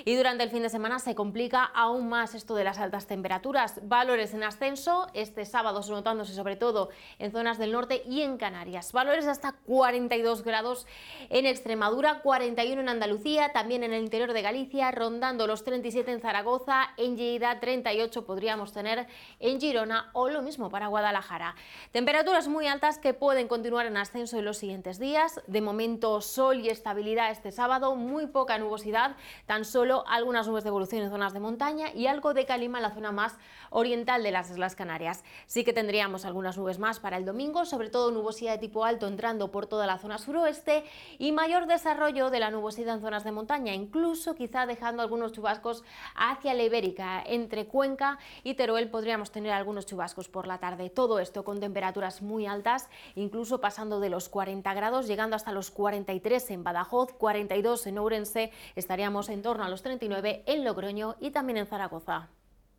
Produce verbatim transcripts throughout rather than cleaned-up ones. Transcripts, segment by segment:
Y durante el fin de semana se complica aún más esto de las altas temperaturas. Valores en ascenso este sábado, notándose sobre todo en zonas del norte y en Canarias. Valores hasta cuarenta y dos grados en Extremadura, cuarenta y uno en Andalucía, también en el interior de Galicia, rondando los treinta y siete en Zaragoza, en Lleida treinta y ocho podríamos tener en Girona o lo mismo para Guadalajara. Temperaturas muy altas que pueden continuar en ascenso en los siguientes días. De momento sol y estabilidad este sábado, muy poca nubosidad, tan solo algunas nubes de evolución en zonas de montaña y algo de calima en la zona más oriental de las Islas Canarias. Sí que tendríamos algunas nubes más para el domingo, sobre todo nubosidad de tipo alto entrando por toda la zona suroeste y mayor desarrollo de la nubosidad en zonas de montaña, incluso quizá dejando algunos chubascos hacia la Ibérica. Entre Cuenca y Teruel podríamos tener algunos chubascos por la tarde. Todo esto con temperaturas muy altas, incluso pasando de los cuarenta grados, llegando hasta los cuarenta y tres en Badajoz, cuarenta y dos en Ourense, estaríamos en torno a los treinta y nueve en Logroño y también en Zaragoza.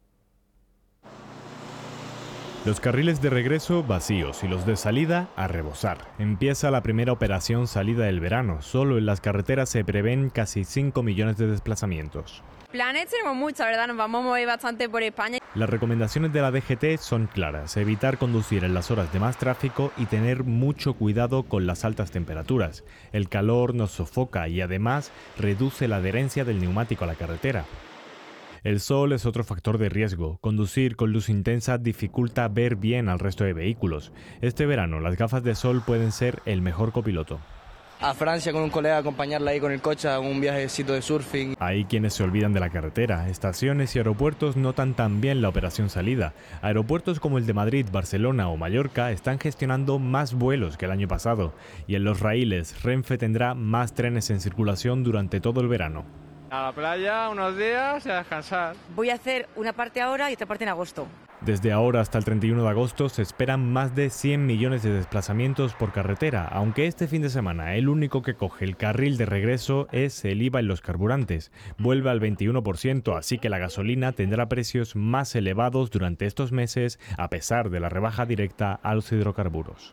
Los carriles de regreso vacíos y los de salida a rebosar. Empieza la primera operación salida del verano. Solo en las carreteras se prevén casi cinco millones de desplazamientos. Planes tenemos muchos, ¿verdad? Nos vamos a mover bastante por España. Las recomendaciones de la D G T son claras: evitar conducir en las horas de más tráfico y tener mucho cuidado con las altas temperaturas. El calor nos sofoca y además reduce la adherencia del neumático a la carretera. El sol es otro factor de riesgo. Conducir con luz intensa dificulta ver bien al resto de vehículos. Este verano las gafas de sol pueden ser el mejor copiloto. A Francia con un colega, acompañarla ahí con el coche a un viajecito de surfing. Hay quienes se olvidan de la carretera. Estaciones y aeropuertos notan también la operación salida. Aeropuertos como el de Madrid, Barcelona o Mallorca están gestionando más vuelos que el año pasado. Y en los raíles, Renfe tendrá más trenes en circulación durante todo el verano. A la playa unos días y a descansar. Voy a hacer una parte ahora y otra parte en agosto. Desde ahora hasta el treinta y uno de agosto se esperan más de cien millones de desplazamientos por carretera, aunque este fin de semana el único que coge el carril de regreso es el I V A en los carburantes. Vuelve al veintiuno por ciento, así que la gasolina tendrá precios más elevados durante estos meses, a pesar de la rebaja directa a los hidrocarburos.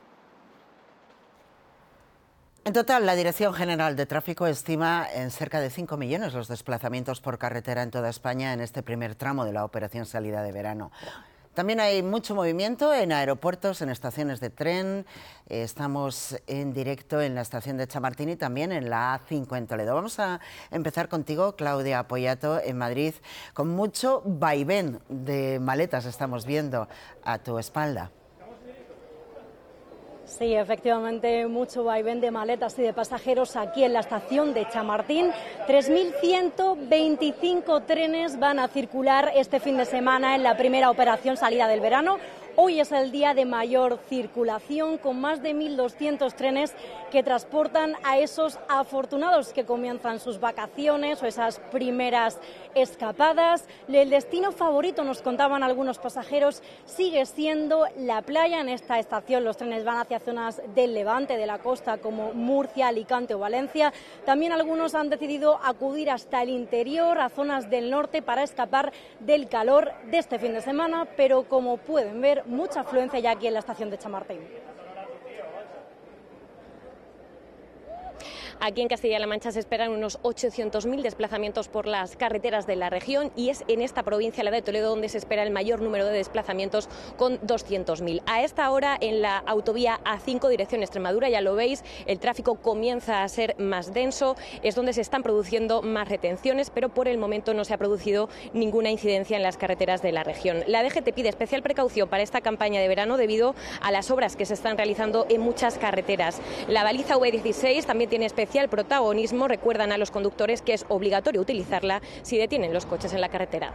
En total, la Dirección General de Tráfico estima en cerca de cinco millones los desplazamientos por carretera en toda España en este primer tramo de la operación salida de verano. También hay mucho movimiento en aeropuertos, en estaciones de tren. Estamos en directo en la estación de Chamartín y también en la A cinco en Toledo. Vamos a empezar contigo, Claudia Poyato, en Madrid, con mucho vaivén de maletas estamos viendo a tu espalda. Sí, efectivamente, mucho vaivén de maletas y de pasajeros aquí en la estación de Chamartín. tres mil ciento veinticinco trenes van a circular este fin de semana en la primera operación salida del verano. Hoy es el día de mayor circulación, con más de mil doscientos trenes que transportan a esos afortunados que comienzan sus vacaciones o esas primeras escapadas. El destino favorito, nos contaban algunos pasajeros, sigue siendo la playa. En esta estación los trenes van hacia zonas del levante, de la costa, como Murcia, Alicante o Valencia. También algunos han decidido acudir hasta el interior, a zonas del norte, para escapar del calor de este fin de semana, pero como pueden ver, mucha afluencia ya aquí en la estación de Chamartín. Aquí en Castilla-La Mancha se esperan unos ochocientos mil desplazamientos por las carreteras de la región y es en esta provincia, la de Toledo, donde se espera el mayor número de desplazamientos, con doscientos mil. A esta hora, en la autovía A cinco, dirección Extremadura, ya lo veis, el tráfico comienza a ser más denso, es donde se están produciendo más retenciones, pero por el momento no se ha producido ninguna incidencia en las carreteras de la región. La D G T pide especial precaución para esta campaña de verano debido a las obras que se están realizando en muchas carreteras. La baliza V dieciséis también tiene especial protagonismo. Recuerdan a los conductores que es obligatorio utilizarla si detienen los coches en la carretera.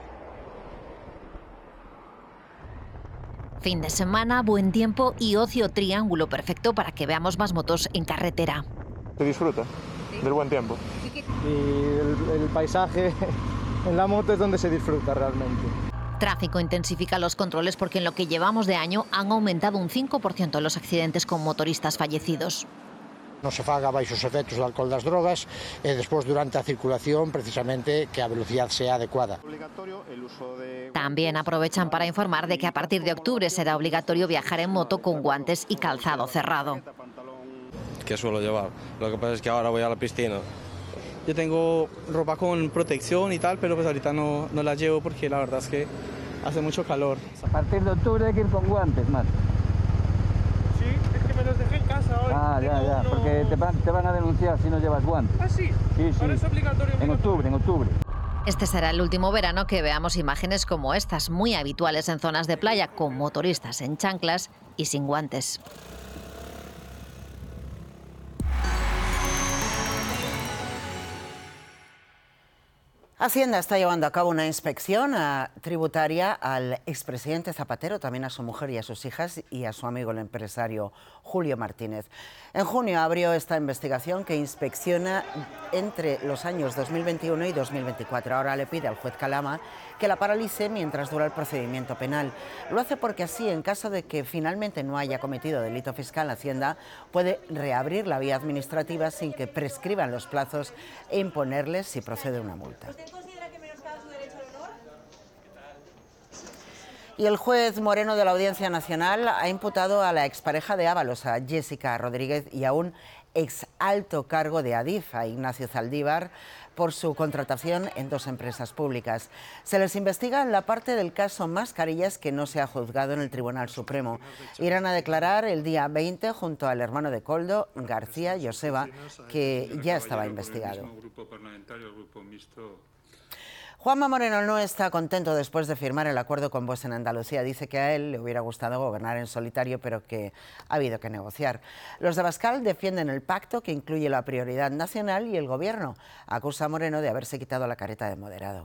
Fin de semana, buen tiempo y ocio, triángulo perfecto para que veamos más motos en carretera. Se disfruta del buen tiempo. Y el, el paisaje en la moto es donde se disfruta realmente. Tráfico intensifica los controles porque en lo que llevamos de año han aumentado un cinco por ciento los accidentes con motoristas fallecidos. Non se faga baixo os efectos do alcohol das drogas e despois durante a circulación precisamente que a velocidade sea adecuada. También aprovechan para informar de que a partir de octubre será obligatorio viajar en moto con guantes y calzado cerrado. ¿Qué suelo llevar? Lo que pasa es que ahora voy a la piscina Yo tengo ropa con protección y tal, pero pues ahorita no, no la llevo porque la verdad es que hace mucho calor. A partir de octubre hay que ir con guantes, Marta. Sí, es que me los dejé en casa hoy. Ah, ya, ya, uno... porque te van, te van a denunciar si no llevas guantes. ¿Ah, sí? Sí, sí. Ahora es obligatorio. En octubre, en octubre. Este será el último verano que veamos imágenes como estas, muy habituales en zonas de playa, con motoristas en chanclas y sin guantes. Hacienda está llevando a cabo una inspección a, tributaria al expresidente Zapatero, también a su mujer y a sus hijas y a su amigo el empresario Julio Martínez. En junio abrió esta investigación que inspecciona entre los años dos mil veintiuno y dos mil veinticuatro. Ahora le pide al juez Calama que la paralice mientras dura el procedimiento penal. Lo hace porque así, en caso de que finalmente no haya cometido delito fiscal, Hacienda puede reabrir la vía administrativa sin que prescriban los plazos e imponerles si procede una multa. Y el juez Moreno de la Audiencia Nacional ha imputado a la expareja de Ábalos, a Jessica Rodríguez, y a un ex alto cargo de Adif, a Ignacio Zaldívar, por su contratación en dos empresas públicas. Se les investiga en la parte del caso Mascarillas que no se ha juzgado en el Tribunal Supremo. Irán a declarar el día veinte junto al hermano de Koldo, García Joseba, que ya estaba investigado. Juanma Moreno no está contento después de firmar el acuerdo con Vox en Andalucía. Dice que a él le hubiera gustado gobernar en solitario, pero que ha habido que negociar. Los de Abascal defienden el pacto que incluye la prioridad nacional y el Gobierno acusa a Moreno de haberse quitado la careta de moderado.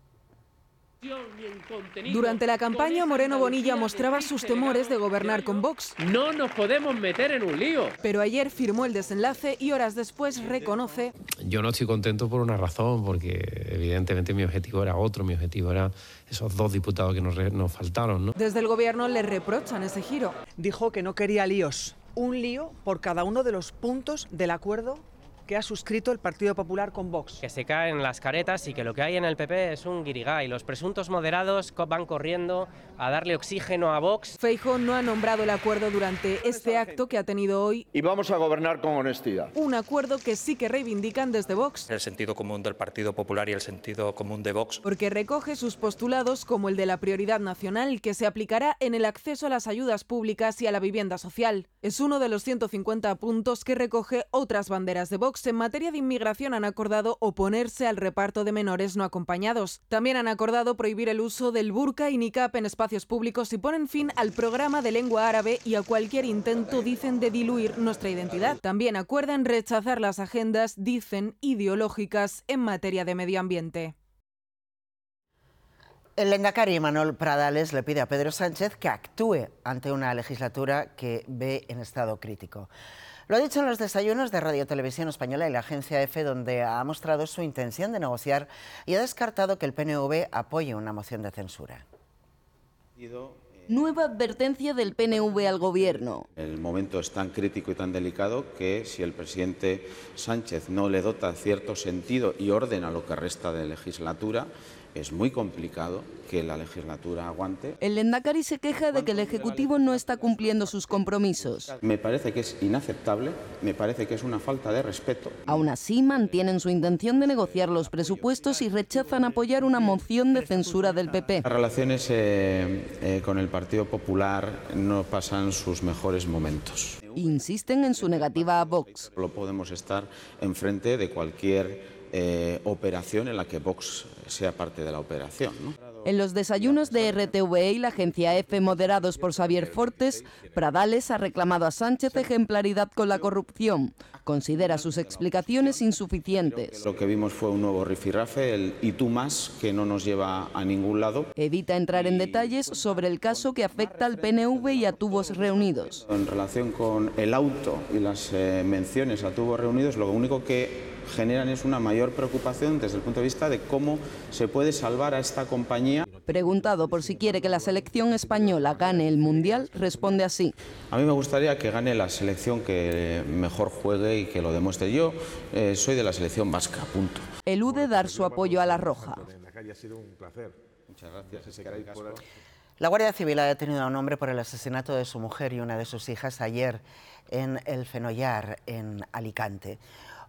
Durante la campaña, Moreno Bonilla mostraba sus temores de gobernar con Vox. No nos podemos meter en un lío. Pero ayer firmó el desenlace y horas después reconoce... Yo no estoy contento por una razón, porque evidentemente mi objetivo era otro, mi objetivo era esos dos diputados que nos, nos faltaron, ¿no? Desde el Gobierno le reprochan ese giro. Dijo que no quería líos, un lío por cada uno de los puntos del acuerdo que ha suscrito el Partido Popular con Vox. Que se caen las caretas y que lo que hay en el P P es un guirigay. Los presuntos moderados van corriendo a darle oxígeno a Vox. Feijóo no ha nombrado el acuerdo durante este acto que ha tenido hoy. Y vamos a gobernar con honestidad. Un acuerdo que sí que reivindican desde Vox. El sentido común del Partido Popular y el sentido común de Vox. Porque recoge sus postulados como el de la prioridad nacional que se aplicará en el acceso a las ayudas públicas y a la vivienda social. Es uno de los ciento cincuenta puntos que recoge otras banderas de Vox. En materia de inmigración han acordado oponerse al reparto de menores no acompañados. También han acordado prohibir el uso del burka y niqab en espacios públicos y ponen fin al programa de lengua árabe y a cualquier intento, dicen, de diluir nuestra identidad. También acuerdan rechazar las agendas, dicen, ideológicas en materia de medio ambiente. El lehendakari Manuel Pradales le pide a Pedro Sánchez que actúe ante una legislatura que ve en estado crítico. Lo ha dicho en los desayunos de Radio Televisión Española y la agencia EFE, donde ha mostrado su intención de negociar y ha descartado que el P N V apoye una moción de censura. Nueva advertencia del P N V al Gobierno. El momento es tan crítico y tan delicado que si el presidente Sánchez no le dota cierto sentido y orden a lo que resta de legislatura, es muy complicado que la legislatura aguante. El lehendakari se queja de que el Ejecutivo no está cumpliendo sus compromisos. Me parece que es inaceptable, me parece que es una falta de respeto. Aún así, mantienen su intención de negociar los presupuestos y rechazan apoyar una moción de censura del P P. Las relaciones eh, eh, con el Partido Popular no pasan sus mejores momentos. Insisten en su negativa a Vox. No podemos estar enfrente de cualquier Eh, operación en la que Vox sea parte de la operación, ¿no? En los desayunos de R T V E y la agencia EFE, moderados por Xavier Fortes, Pradales ha reclamado a Sánchez ejemplaridad con la corrupción. Considera sus explicaciones insuficientes. Lo que vimos fue un nuevo rifirrafe, el y tú más, que no nos lleva a ningún lado. Evita entrar en detalles sobre el caso que afecta al P N V y a Tubos Reunidos. En relación con el auto y las eh, menciones a Tubos Reunidos, lo único que generan es una mayor preocupación desde el punto de vista de cómo se puede salvar a esta compañía. Preguntado por si quiere que la selección española gane el Mundial, responde así. A mí me gustaría que gane la selección que mejor juegue y que lo demuestre. Yo eh, soy de la selección vasca, punto. Elude dar su apoyo a la Roja. Ha sido un placer. Muchas gracias. La Guardia Civil ha detenido a un hombre por el asesinato de su mujer y una de sus hijas ayer en el Fenollar, en Alicante.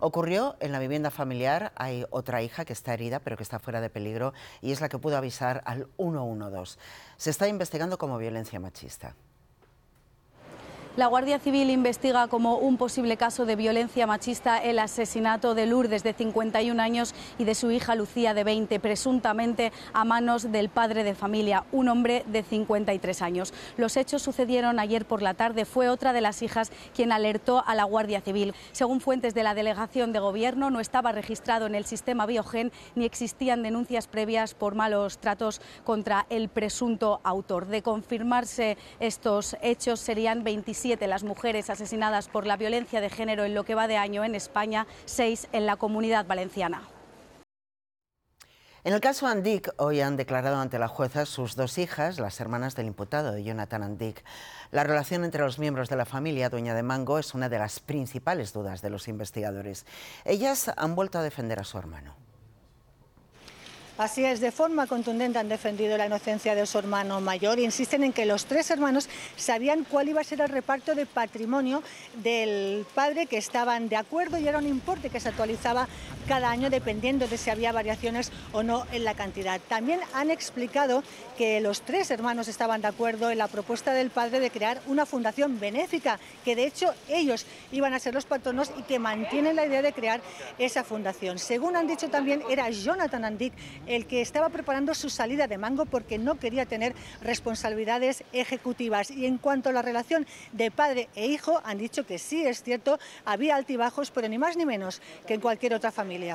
Ocurrió en la vivienda familiar. Hay otra hija que está herida, pero que está fuera de peligro, y es la que pudo avisar al uno uno dos. Se está investigando como violencia machista. La Guardia Civil investiga como un posible caso de violencia machista el asesinato de Lourdes, de cincuenta y un años, y de su hija Lucía, de veinte, presuntamente a manos del padre de familia, un hombre de cincuenta y tres años. Los hechos sucedieron ayer por la tarde. Fue otra de las hijas quien alertó a la Guardia Civil. Según fuentes de la Delegación de Gobierno, no estaba registrado en el sistema Biogen ni existían denuncias previas por malos tratos contra el presunto autor. De confirmarse estos hechos, serían veintisiete las mujeres asesinadas por la violencia de género en lo que va de año en España, seis en la Comunidad Valenciana. En el caso Andic, hoy han declarado ante la jueza sus dos hijas, las hermanas del imputado, Jonathan Andic. La relación entre los miembros de la familia dueña de Mango es una de las principales dudas de los investigadores. Ellas han vuelto a defender a su hermano. Así es, de forma contundente han defendido la inocencia de su hermano mayor. Insisten en que los tres hermanos sabían cuál iba a ser el reparto de patrimonio del padre, que estaban de acuerdo, y era un importe que se actualizaba cada año dependiendo de si había variaciones o no en la cantidad. También han explicado que los tres hermanos estaban de acuerdo en la propuesta del padre de crear una fundación benéfica, que de hecho ellos iban a ser los patronos y que mantienen la idea de crear esa fundación. Según han dicho también, era Jonathan Andic el que estaba preparando su salida de Mango porque no quería tener responsabilidades ejecutivas. Y en cuanto a la relación de padre e hijo, han dicho que sí, es cierto, había altibajos, pero ni más ni menos que en cualquier otra familia.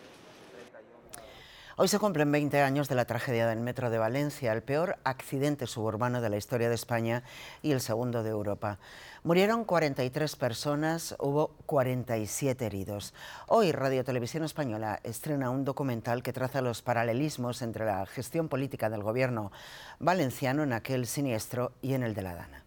Hoy se cumplen veinte años de la tragedia del metro de Valencia, el peor accidente suburbano de la historia de España y el segundo de Europa. Murieron cuarenta y tres personas, hubo cuarenta y siete heridos. Hoy Radio Televisión Española estrena un documental que traza los paralelismos entre la gestión política del gobierno valenciano en aquel siniestro y en el de la Dana.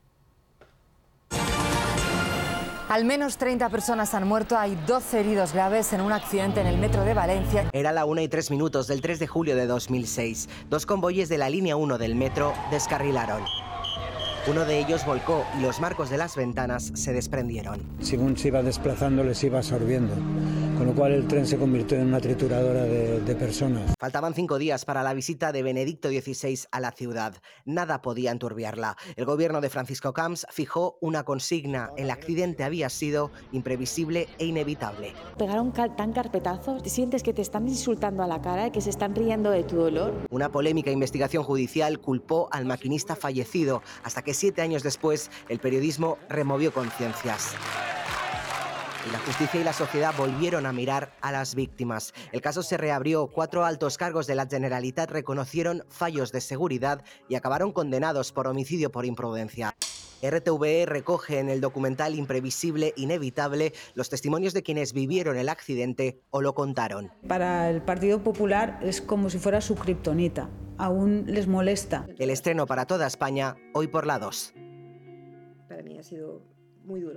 Al menos treinta personas han muerto, hay doce heridos graves en un accidente en el metro de Valencia. Era la una y tres minutos del tres de julio de dos mil seis. Dos convoyes de la línea uno del metro descarrilaron. Uno de ellos volcó y los marcos de las ventanas se desprendieron. Según se iba desplazando, les iba absorbiendo, con lo cual el tren se convirtió en una trituradora de, de personas. Faltaban cinco días para la visita de Benedicto dieciséis a la ciudad. Nada podía enturbiarla. El gobierno de Francisco Camps fijó una consigna. El accidente había sido imprevisible e inevitable. Pegaron tan carpetazos, te sientes que te están insultando a la cara, que se están riendo de tu dolor. Una polémica investigación judicial culpó al maquinista fallecido, hasta que siete años después el periodismo removió conciencias. Y la justicia y la sociedad volvieron a mirar a las víctimas. El caso se reabrió, cuatro altos cargos de la Generalitat reconocieron fallos de seguridad y acabaron condenados por homicidio por imprudencia. R T V E recoge en el documental Imprevisible, Inevitable los testimonios de quienes vivieron el accidente o lo contaron. Para el Partido Popular es como si fuera su kriptonita. Aún les molesta. El estreno para toda España, hoy por la dos. Para mí ha sido muy duro.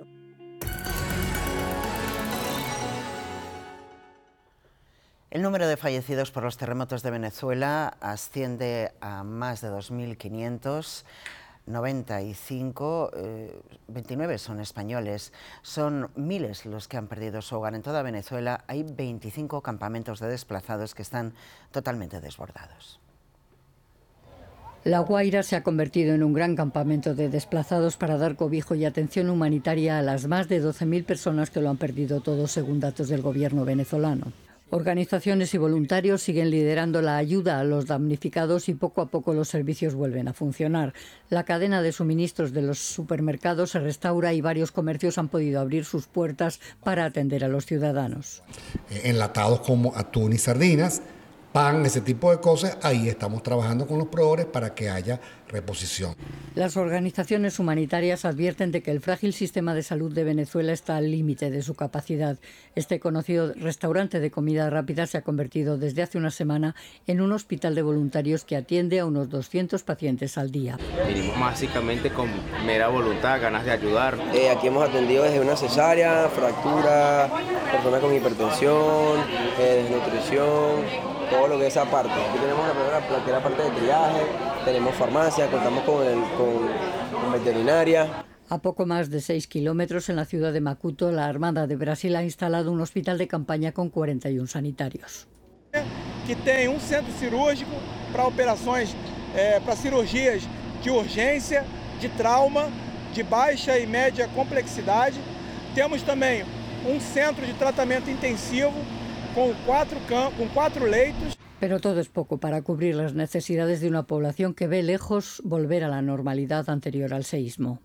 El número de fallecidos por los terremotos de Venezuela asciende a más de dos mil quinientos. noventa y cinco, eh, veintinueve son españoles. Son miles los que han perdido su hogar. En toda Venezuela hay veinticinco campamentos de desplazados que están totalmente desbordados. La Guaira se ha convertido en un gran campamento de desplazados para dar cobijo y atención humanitaria a las más de doce mil personas que lo han perdido todo, según datos del gobierno venezolano. Organizaciones y voluntarios siguen liderando la ayuda a los damnificados y poco a poco los servicios vuelven a funcionar. La cadena de suministros de los supermercados se restaura y varios comercios han podido abrir sus puertas para atender a los ciudadanos. Enlatados como atún y sardinas, pan, ese tipo de cosas, ahí estamos trabajando con los proveedores para que haya reposición. Las organizaciones humanitarias advierten de que el frágil sistema de salud de Venezuela está al límite de su capacidad. Este conocido restaurante de comida rápida se ha convertido desde hace una semana en un hospital de voluntarios que atiende a unos doscientos pacientes al día. Vinimos básicamente con mera voluntad, ganas de ayudar. Eh, aquí hemos atendido desde una cesárea, fractura, personas con hipertensión, eh, desnutrición, todo lo que es esa parte. Aquí tenemos la primera, la que es la parte de triaje, tenemos farmacia, contamos con, el, con, con veterinaria. A poco más de seis kilómetros, en la ciudad de Maputo, la Armada de Brasil ha instalado un hospital de campaña con cuarenta y uno sanitarios. Que tem um centro cirúrgico para operações, eh, para cirurgias de urgência, de trauma, de baixa e média complexidade. Temos também um centro de tratamento intensivo com quatro, com cuatro leitos. Pero todo es poco para cubrir las necesidades de una población que ve lejos volver a la normalidad anterior al seísmo.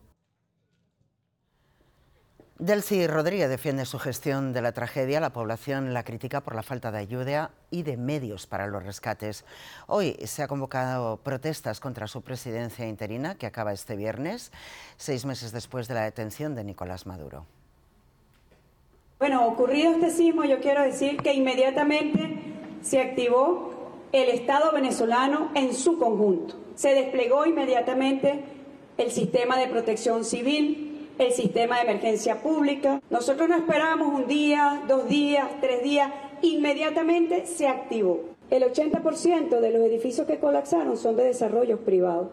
Delcy Rodríguez defiende su gestión de la tragedia. La población la critica por la falta de ayuda y de medios para los rescates. Hoy se ha convocado protestas contra su presidencia interina, que acaba este viernes, seis meses después de la detención de Nicolás Maduro. Bueno, ocurrido este sismo, yo quiero decir que inmediatamente se activó el Estado venezolano en su conjunto. Se desplegó inmediatamente el sistema de protección civil, el sistema de emergencia pública. Nosotros no esperamos un día, dos días, tres días, inmediatamente se activó. El ochenta por ciento de los edificios que colapsaron son de desarrollos privados.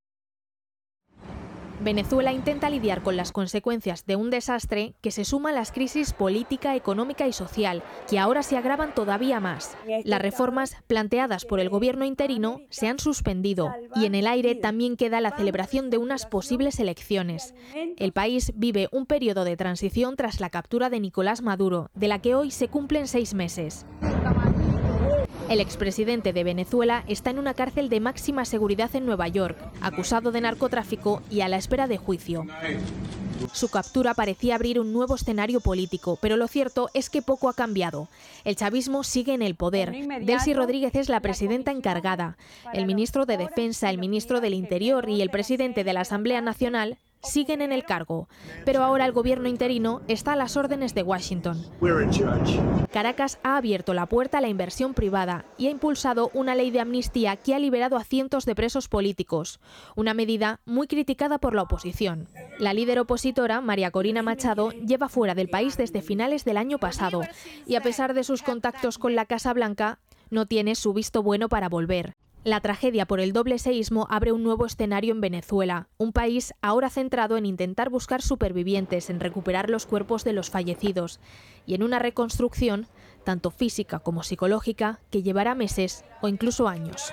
Venezuela intenta lidiar con las consecuencias de un desastre que se suma a las crisis política, económica y social, que ahora se agravan todavía más. Las reformas planteadas por el gobierno interino se han suspendido y en el aire también queda la celebración de unas posibles elecciones. El país vive un periodo de transición tras la captura de Nicolás Maduro, de la que hoy se cumplen seis meses. El expresidente de Venezuela está en una cárcel de máxima seguridad en Nueva York, acusado de narcotráfico y a la espera de juicio. Su captura parecía abrir un nuevo escenario político, pero lo cierto es que poco ha cambiado. El chavismo sigue en el poder. Delcy Rodríguez es la presidenta encargada. El ministro de Defensa, el ministro del Interior y el presidente de la Asamblea Nacional siguen en el cargo, pero ahora el gobierno interino está a las órdenes de Washington. Caracas ha abierto la puerta a la inversión privada y ha impulsado una ley de amnistía que ha liberado a cientos de presos políticos, una medida muy criticada por la oposición. La líder opositora, María Corina Machado, lleva fuera del país desde finales del año pasado y a pesar de sus contactos con la Casa Blanca, no tiene su visto bueno para volver. La tragedia por el doble seísmo abre un nuevo escenario en Venezuela, un país ahora centrado en intentar buscar supervivientes, en recuperar los cuerpos de los fallecidos y en una reconstrucción, tanto física como psicológica, que llevará meses o incluso años.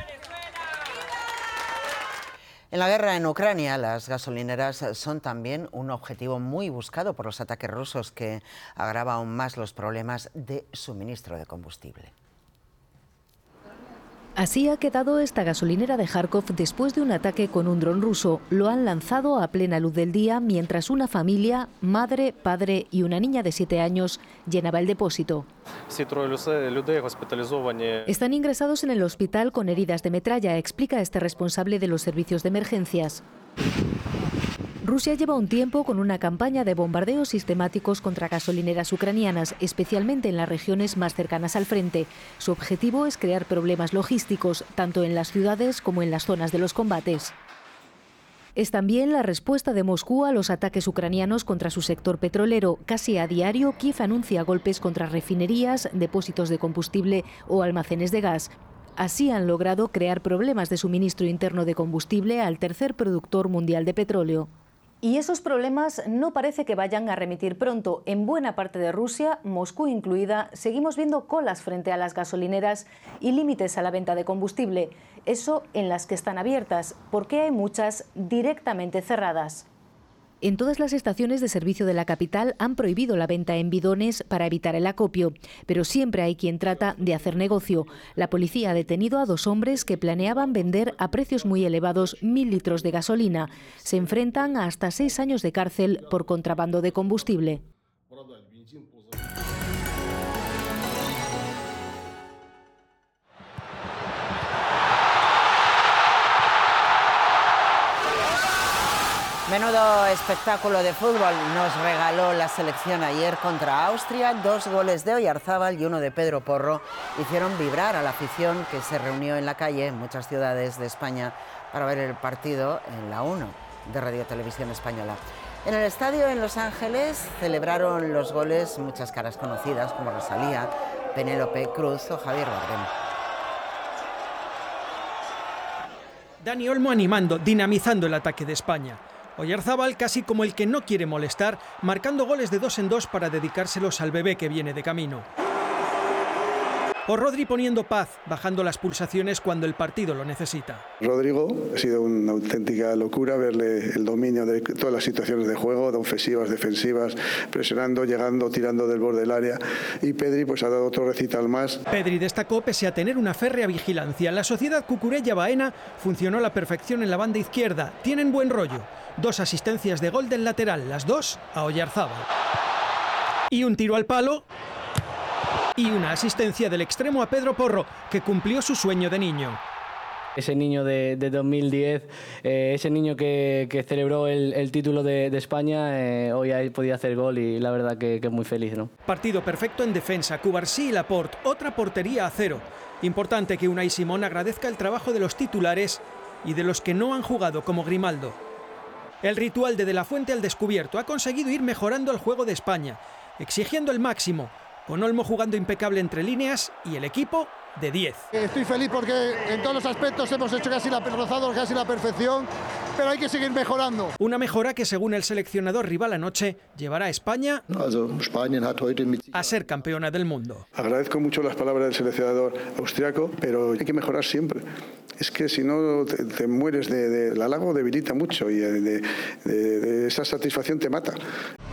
En la guerra en Ucrania, las gasolineras son también un objetivo muy buscado por los ataques rusos, que agrava aún más los problemas de suministro de combustible. Así ha quedado esta gasolinera de Kharkov después de un ataque con un dron ruso. Lo han lanzado a plena luz del día mientras una familia, madre, padre y una niña de siete años llenaba el depósito. Están ingresados en el hospital con heridas de metralla, explica este responsable de los servicios de emergencias. Rusia lleva un tiempo con una campaña de bombardeos sistemáticos contra gasolineras ucranianas, especialmente en las regiones más cercanas al frente. Su objetivo es crear problemas logísticos, tanto en las ciudades como en las zonas de los combates. Es también la respuesta de Moscú a los ataques ucranianos contra su sector petrolero. Casi a diario, Kiev anuncia golpes contra refinerías, depósitos de combustible o almacenes de gas. Así han logrado crear problemas de suministro interno de combustible al tercer productor mundial de petróleo. Y esos problemas no parece que vayan a remitir pronto. En buena parte de Rusia, Moscú incluida, seguimos viendo colas frente a las gasolineras y límites a la venta de combustible. Eso en las que están abiertas, porque hay muchas directamente cerradas. En todas las estaciones de servicio de la capital han prohibido la venta en bidones para evitar el acopio, pero siempre hay quien trata de hacer negocio. La policía ha detenido a dos hombres que planeaban vender a precios muy elevados mil litros de gasolina. Se enfrentan a hasta seis años de cárcel por contrabando de combustible. Menudo espectáculo de fútbol nos regaló la selección ayer contra Austria. Dos goles de Oyarzábal y uno de Pedro Porro hicieron vibrar a la afición que se reunió en la calle en muchas ciudades de España para ver el partido en la uno de Radio Televisión Española. En el estadio en Los Ángeles celebraron los goles muchas caras conocidas como Rosalía, Penélope Cruz o Javier Bardem. Dani Olmo animando, dinamizando el ataque de España. Oyarzábal, casi como el que no quiere molestar, marcando goles de dos en dos para dedicárselos al bebé que viene de camino. O Rodri poniendo paz, bajando las pulsaciones cuando el partido lo necesita. Rodrigo, ha sido una auténtica locura verle el dominio de todas las situaciones de juego, de ofensivas, defensivas, presionando, llegando, tirando del borde del área. Y Pedri pues ha dado otro recital más. Pedri destacó pese a tener una férrea vigilancia. La sociedad Cucurella-Baena funcionó a la perfección en la banda izquierda. Tienen buen rollo. Dos asistencias de gol del lateral, las dos a Oyarzábal. Y un tiro al palo. Y una asistencia del extremo a Pedro Porro, que cumplió su sueño de niño. Ese niño de, de dos mil diez, eh, ese niño que, que celebró el, el título de, de España, eh, hoy ahí podía hacer gol y la verdad que, que es muy feliz, ¿no? Partido perfecto en defensa, Cubarsí y Laporte, otra portería a cero. Importante que Unai Simón agradezca el trabajo de los titulares y de los que no han jugado, como Grimaldo. El ritual de De la Fuente al descubierto ha conseguido ir mejorando el juego de España, exigiendo el máximo, con Olmo jugando impecable entre líneas y el equipo de diez. Estoy feliz porque en todos los aspectos hemos hecho casi la, rozado casi la perfección, pero hay que seguir mejorando. Una mejora que, según el seleccionador rival anoche, llevará a España a ser campeona del mundo. Agradezco mucho las palabras del seleccionador austriaco, pero hay que mejorar siempre. Es que si no te, te mueres de, de, el halago debilita mucho y de, de, de esa satisfacción te mata.